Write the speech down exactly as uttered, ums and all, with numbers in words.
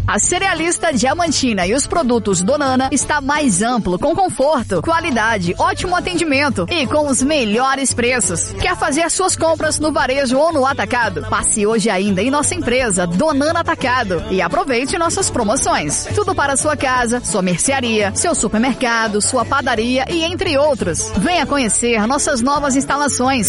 A Cerealista Diamantina e os produtos Donana está mais amplo, com conforto, qualidade, ótimo atendimento e com os melhores preços. Quer fazer as suas compras no varejo ou no atacado? Passe hoje ainda em nossa empresa Donana Atacado e aproveite nossas promoções. Tudo para sua casa, sua mercearia, seu supermercado, sua padaria e entre outros. Venha conhecer nossas novas instalações.